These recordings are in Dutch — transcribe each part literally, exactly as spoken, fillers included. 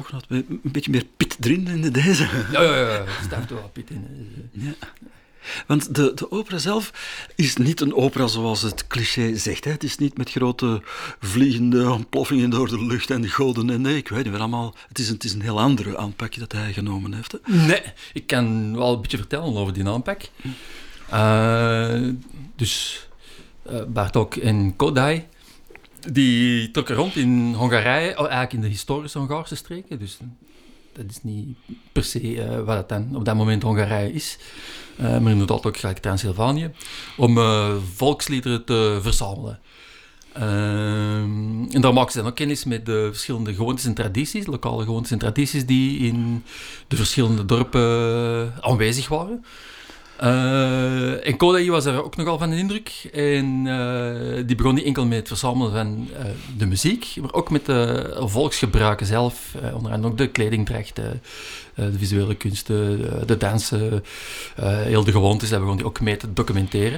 toch nog een beetje meer pit erin in deze. Ja, ja, ja, er staat wel pit in. Ja. Want de, de opera zelf is niet een opera zoals het cliché zegt. Hè. Het is niet met grote vliegende ontploffingen door de lucht en goden. En nee, ik weet niet meer allemaal. Het is, een, het is een heel andere aanpak dat hij genomen heeft. Hè. Nee, ik kan wel een beetje vertellen over die aanpak. Uh, dus uh, Bartók en Kodály, die trokken rond in Hongarije, oh, eigenlijk in de historische Hongaarse streken. Dus dat is niet per se uh, wat het dan op dat moment Hongarije is. Uh, maar inderdaad ook gelijk Transylvanië. Om uh, volksliederen te verzamelen. Uh, en daar maken ze dan ook kennis met de verschillende gewoontes en tradities, lokale gewoontes en tradities die in de verschillende dorpen aanwezig waren. Uh, en Kodály was er ook nogal van de indruk. En uh, die begon niet enkel met het verzamelen van uh, de muziek, maar ook met de volksgebruiken zelf. Uh, onder andere ook de kledingdrachten, uh, de visuele kunsten, de, de dansen, uh, heel de gewoontes. Daar begon hij ook mee te documenteren.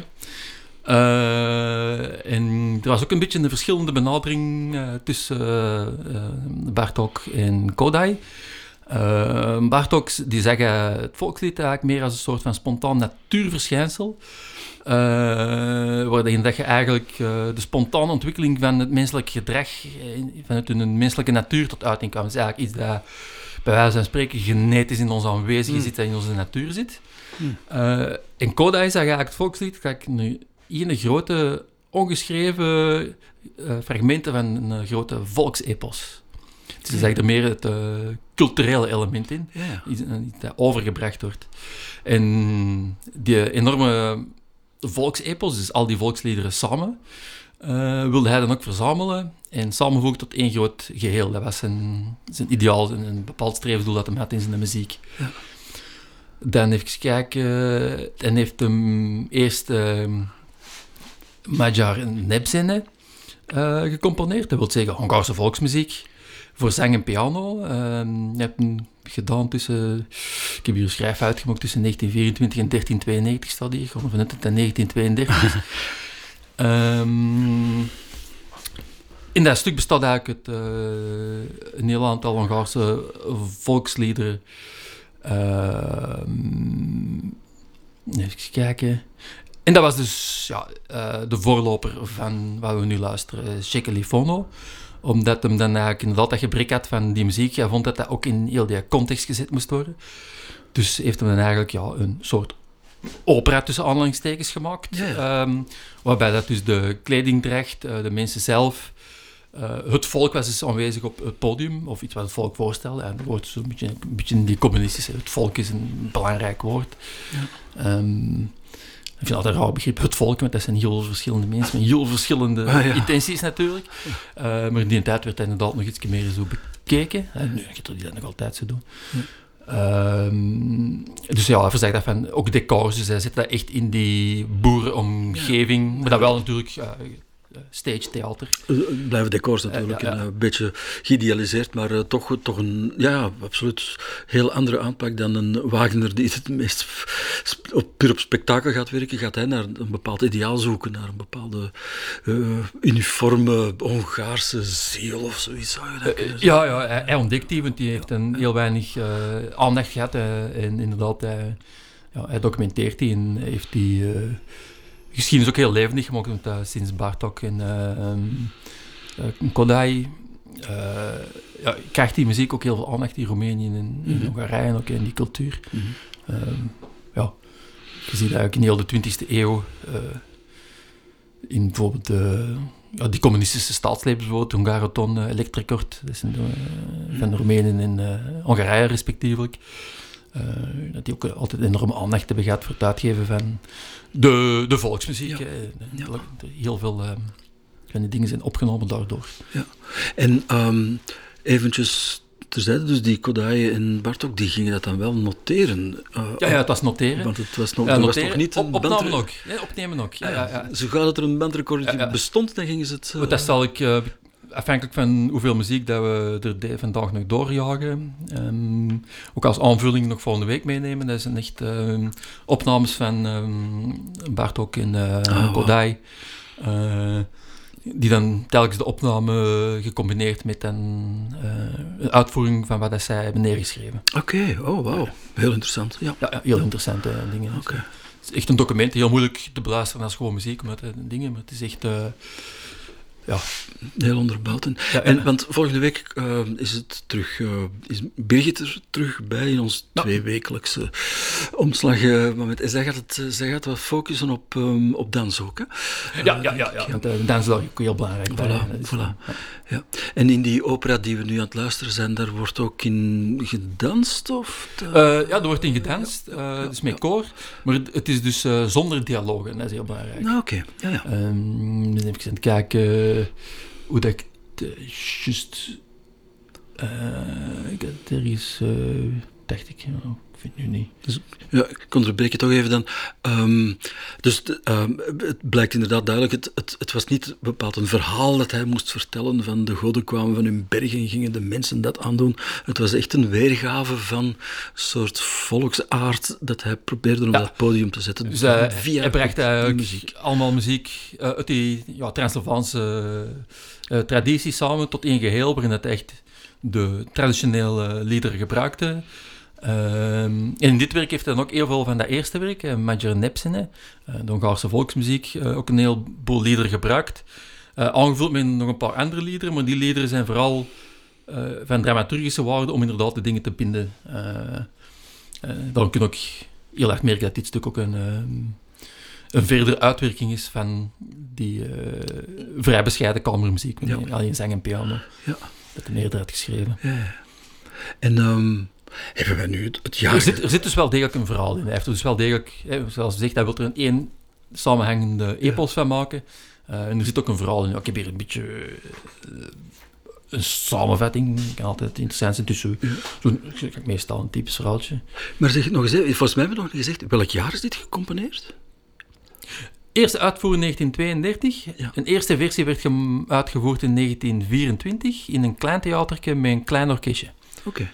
Uh, en er was ook een beetje een verschillende benadering uh, tussen uh, uh, Bartók en Kodály. Uh, Bartók die zeggen het volkslied eigenlijk meer als een soort van spontaan natuurverschijnsel. Uh, waarin dat je eigenlijk uh, de spontane ontwikkeling van het menselijk gedrag vanuit een menselijke natuur tot uiting kwam. Het is eigenlijk iets dat bij wijze van spreken genetisch in ons aanwezige mm. zit, dat in onze natuur zit. Mm. Uh, en Kodály zegt eigenlijk het volkslied, kijk, nu een grote ongeschreven uh, fragmenten van een grote volksepos. Dus er zit er meer het uh, culturele element in, ja. iets, iets dat overgebracht wordt. En die enorme volksepos, dus al die volksliederen samen, uh, wilde hij dan ook verzamelen en samenvoegen tot één groot geheel. Dat was zijn, zijn ideaal, een, een bepaald streefdoel dat hij had in zijn muziek. Ja. Dan even kijken, en heeft hem eerst uh, Magyar Népzene uh, gecomponeerd, dat wil zeggen Hongaarse volksmuziek. Voor zang en piano. Uh, je hebt hem gedaan tussen... Ik heb hier een schrijf uitgemaakt tussen negentien vierentwintig en dertien tweeënnegentig staat hier. Gewoon vanuit het negentien tweeëndertig. um, in dat stuk bestaat eigenlijk het, uh, een heel aantal Hongaarse volksliederen. Uh, even kijken. En dat was dus ja, uh, de voorloper van wat we nu luisteren. Cecelifono. Omdat hem dan eigenlijk inderdaad dat gebrek had van die muziek. Hij vond dat dat ook in heel die context gezet moest worden. Dus heeft hem dan eigenlijk ja, een soort opera tussen aanhalingstekens gemaakt. Ja, ja. Um, waarbij dat dus de kledingdracht, uh, de mensen zelf, uh, het volk was dus aanwezig op het podium, of iets wat het volk voorstelde. En dat wordt zo'n beetje, een beetje in die communistische, het volk is een belangrijk woord. Ja. Um, Ik vind dat een raar begrip, het volk, want dat zijn heel verschillende mensen met heel verschillende ah, ja. intenties natuurlijk. Uh, maar in die tijd werd dat inderdaad nog iets meer zo bekeken. En nu gaat er die dat nog altijd zo doen. Ja. Um, dus ja, hij verzegt dat van ook decors, dus hij zit dat echt in die boerenomgeving. Ja. Maar dat wel natuurlijk uh, stage theater. Blijven decors natuurlijk uh, ja, ja. een beetje geïdealiseerd, maar uh, toch, toch een ja, absoluut heel andere aanpak dan een Wagner die het meest sp- op, puur op spektakel gaat werken. Gaat hij naar een bepaald ideaal zoeken, naar een bepaalde uh, uniforme Hongaarse ziel of zoiets. Zou je dat uh, ja, ja hij, hij ontdekt die, want die heeft een heel weinig uh, aandacht gehad uh, en inderdaad, hij, ja, hij documenteert die en heeft die uh, geschiedenis ook heel levendig gemaakt, want uh, sinds Bartók en uh, um, uh, Kodály uh, ja, krijgt die muziek ook heel veel aandacht in Roemenië en in, in mm-hmm. Hongarije en ook in die cultuur. Mm-hmm. Um, ja, je ziet eigenlijk in heel de twintigste eeuw uh, in bijvoorbeeld uh, ja, die communistische staatslabels, bijvoorbeeld Hungaroton, uh, Electricort, dat zijn uh, van de Roemenen en uh, Hongarije respectievelijk. Uh, dat die ook altijd enorme aandacht hebben gehad voor het uitgeven van de, de volksmuziek. Ja. Uh, ja. Heel veel uh, van die dingen zijn opgenomen daardoor. Ja. En um, eventjes terzijde, dus die Kodály en Bartók, die gingen dat dan wel noteren? Uh, ja, ja, het was noteren. Want het was, nog, ja, er noteren, was toch niet op, een opnamen bandre- ook. Ja, opnemen ook. Ja, ja, ja. Zo gaat het er een bandrecordje ja, ja. bestond, dan gingen ze het... Uh... Dat zal ik... Uh, Afhankelijk van hoeveel muziek dat we er de, vandaag nog doorjagen. Um, ook als aanvulling nog volgende week meenemen. Dat zijn echt uh, opnames van um, Bartók en uh, oh, Kodály. Uh, die dan telkens de opname gecombineerd met een, uh, een uitvoering van wat dat zij hebben neergeschreven. Oké, okay. oh wauw. Heel interessant. Ja, ja, ja heel interessante dingen. Oké. Okay. Het is echt een document, heel moeilijk te beluisteren als gewoon muziek, maar het, dingen, maar het is echt... Uh, Ja. Heel onderbouwd. En, ja, en, want volgende week uh, is het terug, uh, is Birgit er terug bij in ons ja. tweewekelijkse omslagmoment. En zij gaat, het, zij gaat wat focussen op, um, op dans ook, hè? Ja, uh, ja, ja, ja. Want uh, dans is ook heel belangrijk. Voilà, bij, voilà. Ja. Ja. En in die opera die we nu aan het luisteren zijn, daar wordt ook in gedanst? Of uh, ja, er wordt in gedanst, uh, ja, dus met ja. koor. Maar het is dus uh, zonder dialogen, dat is heel belangrijk. Nou, oké. Okay. Ja, ja. Um, even aan het kijken... Uh, hoe dat ik uh, juist uh, er is uh, dacht ik, oh, ik vind het nu niet dus, ja, ik onderbreek je toch even dan um, dus de, um, het blijkt inderdaad duidelijk het, het, het was niet bepaald een verhaal dat hij moest vertellen van de goden kwamen van hun bergen en gingen de mensen dat aandoen. Het was echt een weergave van een soort volksaard dat hij probeerde op ja. dat podium te zetten. Dus uh, via hij bracht uh, muziek. allemaal muziek uh, uit die ja, Transylvaanse uh, traditie samen tot één geheel, waarin het echt de traditionele liederen gebruikte. Uh, en in dit werk heeft hij dan ook heel veel van dat eerste werk, uh, Magyar Népzene, uh, de Hongaarse volksmuziek, uh, ook een heleboel liederen gebruikt. Uh, aangevuld met nog een paar andere liederen, maar die liederen zijn vooral uh, van dramaturgische waarde om inderdaad de dingen te binden. Uh, uh, daarom kun je ook heel erg merken dat dit stuk ook een, uh, een verdere uitwerking is van die uh, vrij bescheiden kamermuziek, met ja. alleen zang en piano. Ja. Dat hij eerder had geschreven. Ja. En... Um... Hebben wij nu het, het jaar... Er zit, er zit dus wel degelijk een verhaal in. Hij heeft dus wel degelijk, hè, zoals gezegd, hij wil er een één samenhangende epos ja. van maken. Uh, en er zit ook een verhaal in. Ja, ik heb hier een beetje uh, een samenvatting. Kan altijd interessant zijn tussen. Ja. Zo'n, meestal een typisch verhaaltje. Maar zeg nog eens, volgens mij hebben we nog niet gezegd, welk jaar is dit gecomponeerd? Eerste uitvoering negentien tweeëndertig. Ja. Een eerste versie werd ge- uitgevoerd in negentien vierentwintig in een klein theatertje met een klein orkestje. Oké. Okay.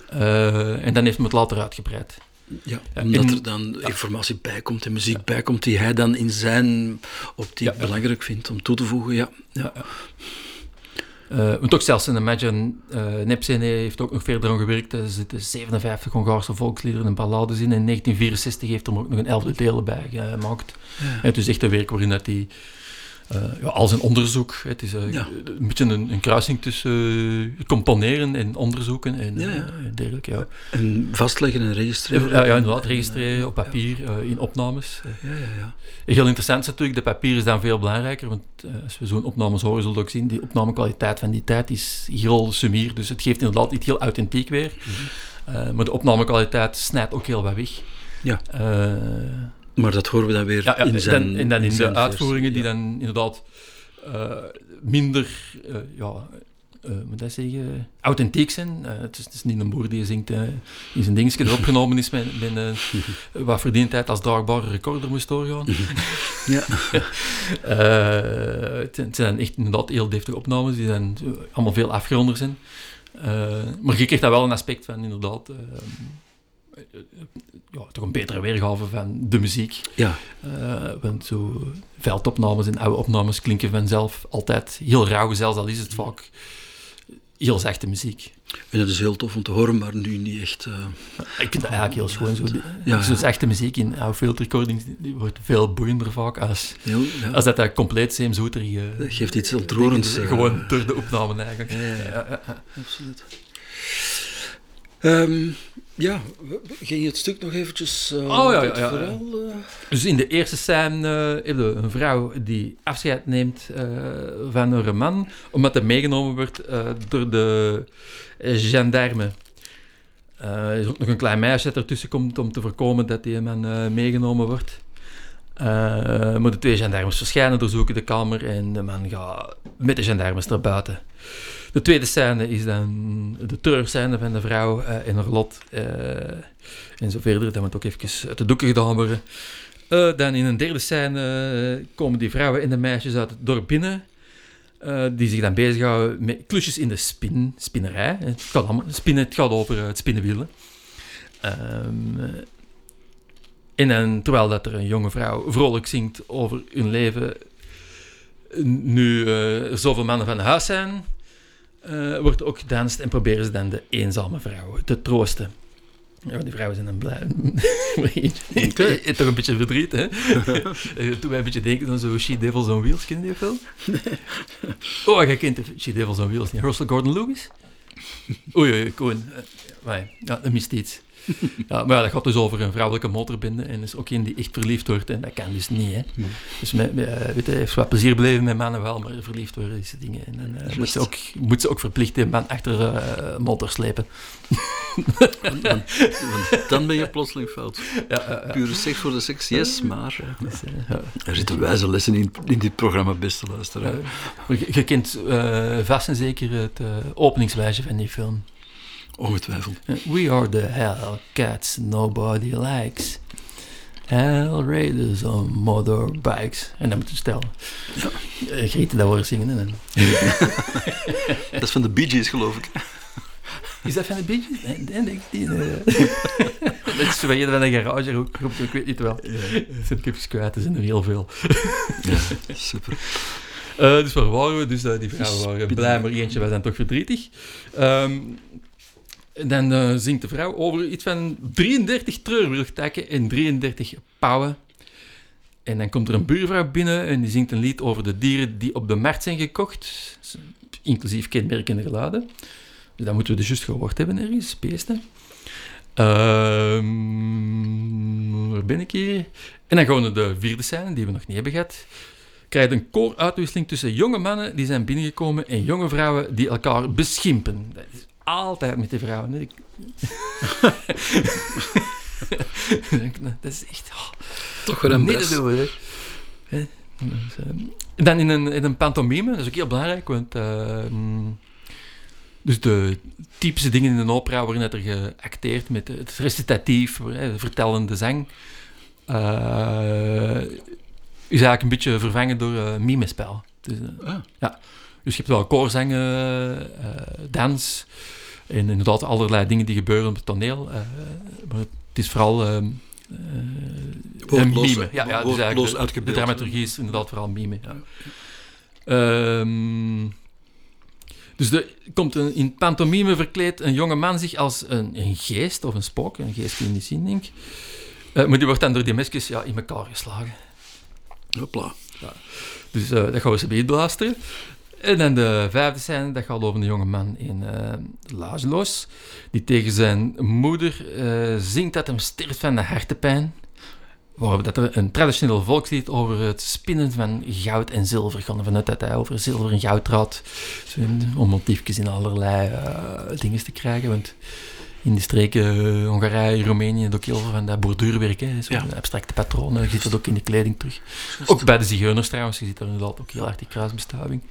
Uh, en dan heeft men het later uitgebreid. Ja, omdat er dan ja. informatie bij komt en muziek ja. bij komt die hij dan in zijn optiek ja, ja. belangrijk vindt om toe te voegen. Ja, ja. ja, ja. Uh, want ook zelfs in de Magyar uh, Népzene heeft ook nog verder aan gewerkt. Er zitten zevenenvijftig Hongaarse volksliederen en ballades in. En in negentien vierenzestig heeft er ook nog een elfde deel bij gemaakt. Ja. En het is echt een werk waarin dat hij... Uh, ja, als een onderzoek. Het is uh, ja. een beetje een, een kruising tussen uh, componeren en onderzoeken en ja, ja. Uh, dergelijke. Ja. En vastleggen en registreren. Ja, ja inderdaad, registreren op papier, uh, in opnames. Ja, ja, ja. Heel interessant is natuurlijk, de papier is dan veel belangrijker, want uh, als we zo'n opnames horen, zullen we ook zien, die opnamekwaliteit van die tijd is heel sumier, dus het geeft inderdaad iets heel authentiek weer. Mm-hmm. Uh, maar de opnamekwaliteit snijdt ook heel wat weg. Ja. Uh, Maar dat horen we dan weer ja, ja, in zijn... Dan, en dan in, in de uitvoeringen versie, die ja. dan inderdaad uh, minder, uh, ja, uh, moet dat zeggen, authentiek zijn. Uh, het, is, het is niet een boer die zingt uh, in zijn dingetje dat opgenomen is met, met uh, wat verdientijd als draagbare recorder moest doorgaan. ja. uh, het, het zijn echt inderdaad heel deftige opnames die dan allemaal veel afgeronder zijn. Uh, maar je krijgt daar wel een aspect van inderdaad... Uh, ja, toch een betere weergave van de muziek. Ja. Uh, want zo veldopnames en oude opnames klinken vanzelf altijd heel rauw, zelfs al is het vaak heel zachte muziek. En dat is heel tof om te horen, maar nu niet echt... Uh, ik vind dat eigenlijk heel schoon. Zo, ja, zo zachte muziek in oude field recordings die wordt veel boeiender vaak als, heel, ja. als dat, dat compleet zeemzoeterige... Uh, dat geeft iets ontroerends. Uh, gewoon door de opname eigenlijk. Ja, ja, ja. ja, ja. Absoluut. Um, ja, ging je het stuk nog eventjes... Uh, oh ja, ja, ja. Vooral, uh... Dus in de eerste scène uh, heb je een vrouw die afscheid neemt uh, van haar man, omdat hij meegenomen wordt uh, door de gendarme. Uh, er is ook nog een klein meisje dat ertussen komt om te voorkomen dat die man uh, meegenomen wordt. Uh, maar de twee gendarmes verschijnen, doorzoeken de kamer en de man gaat met de gendarmes naar buiten. De tweede scène is dan de treurscène van de vrouw uh, en haar lot. Uh, en zo verder, dat moet ook even uit de doeken gedaan worden. Uh, dan in een derde scène uh, komen die vrouwen en de meisjes uit het dorp binnen. Uh, die zich dan bezighouden met klusjes in de spin, spinnerij. Het gaat, allemaal, spinnen, het gaat over uh, het spinnenwielen. Um, uh, en dan, terwijl dat er een jonge vrouw vrolijk zingt over hun leven... nu uh, er zoveel mannen van huis zijn, uh, wordt er ook gedanst en proberen ze dan de eenzame vrouwen te troosten. Ja, die vrouwen zijn dan blij. Okay. Toch een beetje verdriet, hè? Toen wij een beetje denken aan zo'n She Devils on Wheels, ken je die film? Oh, jij kent She Devils on Wheels niet. Russell Gordon-Lewis? Oei, oei, Koen. Ja, dat mist iets. Ja, maar ja, dat gaat dus over een vrouwelijke motorbende en is ook een die echt verliefd wordt en dat kan dus niet, hè. Mm. Dus met, met, weet je, heeft wat plezier beleven met mannen wel, maar verliefd worden is dingen. En dan uh, moet, ze ook, moet ze ook verplicht een man achter uh, motor slepen. want, want, want dan ben je plotseling fout. Ja, uh, uh, Pure seks voor de seks, yes, maar uh, dus, uh, ja. Er zitten wijze lessen in, in dit programma, beste luisteraar. Uh, je, je kent uh, vast en zeker het uh, openingswijsje van die film. Ongetwijfeld. We are the Hellcats nobody likes. Hell Raiders on motorbikes. En dat moet je stellen. Ja. Uh, Grieten dat horen zingen. En... dat is van de Bee Gees, geloof ik. Is dat van de Bee Gees? Nee, nee, denk ik niet. Nee. Dat is van een garage ook. Ik weet niet wel. Ja. Dat zijn kipjes kwijt, er zijn er heel veel. Ja, super. Uh, dus waar waren we? Dus uh, die vrouwen waren blij, maar eentje was dan toch verdrietig. Um, dan uh, zingt de vrouw over iets van drieëndertig treurwilgtakken en drieëndertig pauwen. En dan komt er een buurvrouw binnen en die zingt een lied over de dieren die op de markt zijn gekocht, inclusief kenmerkende geluiden. Dus dat moeten we dus juist gehoord hebben ergens, beesten. Um, waar ben ik hier? En dan gaan we naar de vierde scène, die we nog niet hebben gehad. Krijg je een kooruitwisseling tussen jonge mannen die zijn binnengekomen en jonge vrouwen die elkaar beschimpen. Dat is altijd met die vrouwen. Hè. Dat is echt... Oh, toch weer een best. Doen, hè. Dan in een, in een pantomime, dat is ook heel belangrijk, want... Uh, dus de typische dingen in een opera waarin er geacteerd met het recitatief, de vertellende zang... Uh, is eigenlijk een beetje vervangen door uh, mimespel. Dus, uh, ah. ja. Dus je hebt wel koorzangen, uh, dans en inderdaad allerlei dingen die gebeuren op het toneel. Uh, maar het is vooral uh, uh, een mime. Ja, ja, dus eigenlijk de, de dramaturgie is inderdaad vooral mime. Ja. Um, dus er komt een, in pantomime verkleed een jonge man zich als een, een geest of een spook. Een geest kun je niet zien, denk ik. Uh, maar die wordt dan door die mesjes ja, in elkaar geslagen. Hopla. Ja. Dus uh, dat gaan we eens bij beluisteren. En dan de vijfde scène, dat gaat over een jonge man in uh, Lageloos, die tegen zijn moeder uh, zingt dat hem sterft van de hartepijn. Waarop dat er een traditioneel volkslied over het spinnen van goud en zilver gaat. Vanuit dat hij over zilver en goud raadt. Om motiefjes in allerlei uh, dingen te krijgen. Want in de streken uh, Hongarije, Roemenië, ook heel veel van dat borduurwerk. Hè, zo ja. Abstracte patronen, je ziet dat ook in de kleding terug. Ook bij de zigeuners trouwens, je ziet daar inderdaad ook heel hard die kruisbestuiving.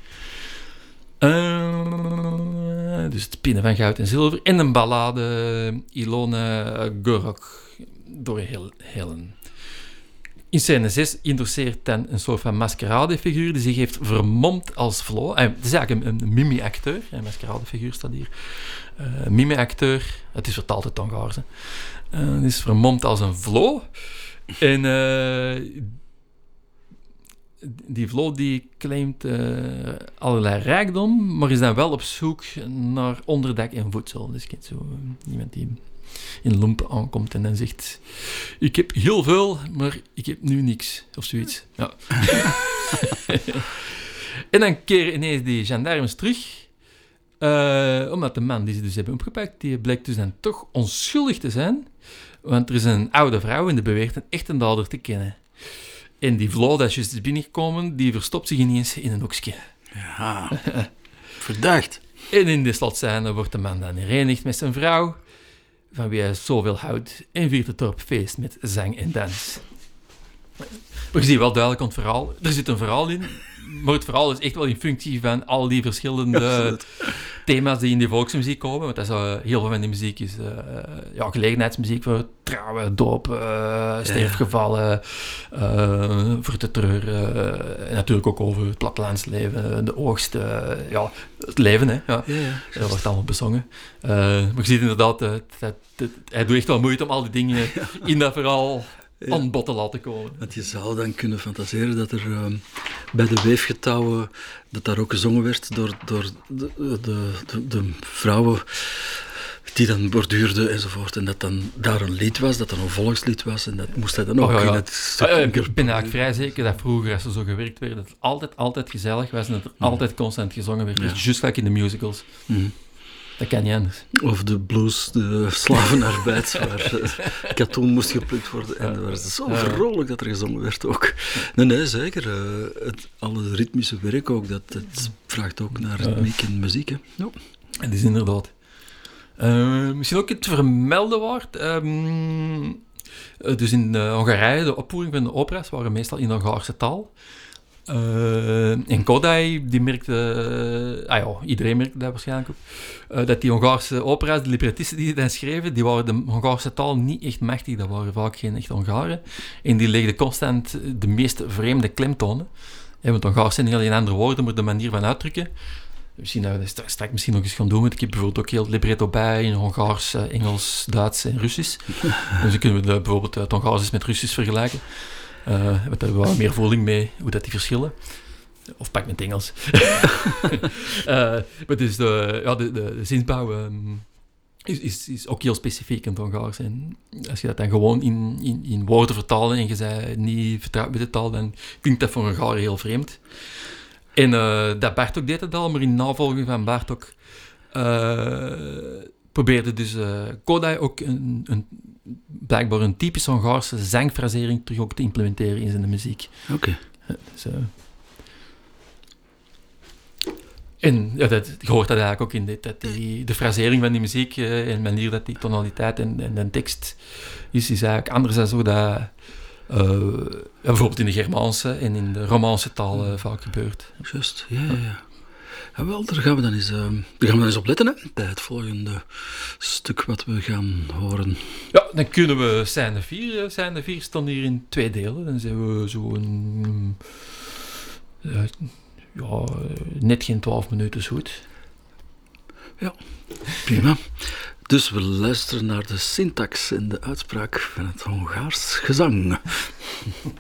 Uh, dus het spinnen van goud en zilver. En een ballade, Ilona Gorok, door heel, Helen. In scène zes introduceert dan een soort van maskeradefiguur die zich heeft vermomd als Vlo. Het is eigenlijk een, een mimi-acteur. Een maskeradefiguur staat hier. Uh, mimi-acteur. Het is vertaald uit Hongaars. Uh, het is vermomd als een Vlo. En uh, die Vlo die claimt uh, allerlei rijkdom, maar is dan wel op zoek naar onderdak en voedsel. Dus ik zo uh, iemand die in Lompen aankomt en dan zegt: ik heb heel veel, maar ik heb nu niks. Of zoiets. Ja. En dan keren ineens die gendarmes terug. Uh, omdat de man die ze dus hebben opgepakt, die blijkt dus dan toch onschuldig te zijn. Want er is een oude vrouw en die beweert een echte dader te kennen. En die Vlo, dat is juist binnengekomen, die verstopt zich ineens in een hoekje. Ja, verdacht. En in de slotscène wordt de man dan herenigd met zijn vrouw, van wie hij zoveel houdt, en viert het dorp feest met zang en dans. Maar je ziet wel duidelijk het verhaal. Er zit een verhaal in, maar het verhaal is echt wel in functie van al die verschillende Absoluut. thema's die in die volksmuziek komen. Want dat is, uh, heel veel van die muziek is uh, ja, gelegenheidsmuziek voor trouwen, doop, uh, sterfgevallen, uh, voor te treuren. Uh, en natuurlijk ook over het plattelandsleven, de oogst, uh, ja, het leven. Hè, ja. Ja, ja, dat wordt allemaal bezongen. Uh, maar je ziet inderdaad, uh, dat, dat, hij doet echt wel moeite om al die dingen in dat verhaal ja. aan bod te laten komen. Want je zou dan kunnen fantaseren dat er uh, bij de weefgetouwen, dat daar ook gezongen werd door, door de, de, de, de vrouwen die dan borduurden enzovoort. En dat dan daar een lied was, dat dan een volkslied was. En dat moest hij dan ook oh, ja, ja. in het stuk... Uh, ik ben eigenlijk vrij zeker dat vroeger, als er zo gewerkt werd, dat het altijd, altijd gezellig was en dat er mm. altijd constant gezongen werd. Ja. Dus juist like in de musicals. Mm. Dat kan niet anders. Of de blues, de slavenarbeid, waar uh, katoen moest geplukt worden. En daar was het zo vrolijk dat er gezongen werd ook. Nee, nee, zeker. Uh, het, alle ritmische werk ook, dat, dat vraagt ook naar ritmiek en muziek. Hè. Ja. Het is inderdaad. Uh, misschien ook het vermelden waard. Um, uh, dus in uh, Hongarije, de opvoering van de opera's waren meestal in de Hongaarse taal. Uh, en Kodály, die merkte, uh, ah ja, iedereen merkte dat waarschijnlijk ook, uh, dat die Hongaarse opera's, de librettisten die dan schreven, die waren de Hongaarse taal niet echt machtig, dat waren vaak geen echt Hongaren. En die legden constant de meest vreemde klemtonen. Ja, want Hongaars zijn niet alleen andere woorden, maar de manier van uitdrukken. Misschien dat we dat straks misschien nog eens gaan doen, want ik heb bijvoorbeeld ook heel het libretto bij in Hongaars, uh, Engels, Duits en Russisch. Dus dan kunnen we de, bijvoorbeeld het Hongaars met Russisch vergelijken. Uh, we hebben wel meer voeling mee hoe dat die verschillen. Of pak met Engels. uh, maar dus de, ja, de, de, de zinsbouw um, is, is, is ook heel specifiek in het Hongaars. En als je dat dan gewoon in, in, in woorden vertalen en je bent niet vertrouwd met de taal, dan klinkt dat voor een Hongaren heel vreemd. En uh, dat Bartók deed het al, maar in navolging van Bartók uh, probeerde dus uh, Kodály ook een, een, blijkbaar een typische Hongaarse zangfrasering terug ook te implementeren in zijn muziek. Oké. Okay. Ja, dus, uh, en ja, dat, je hoort dat eigenlijk ook in dit, dat die, de frasering van die muziek uh, en de manier dat die tonaliteit en, en de tekst is, is eigenlijk anders dan zo dat uh, bijvoorbeeld in de Germaanse en in de Romaanse taal uh, vaak gebeurt. Juist, ja, ja, ja. Ja, wel, daar gaan we dan eens, uh, daar gaan we dan eens op letten, hè, bij het volgende stuk wat we gaan horen. Ja, dan kunnen we scène vier. Scène vier staan hier in twee delen. Dan zijn we zo'n... Uh, ja, net geen twaalf minuten goed. Ja, prima. Dus we luisteren naar de syntax en de uitspraak van het Hongaars gezang.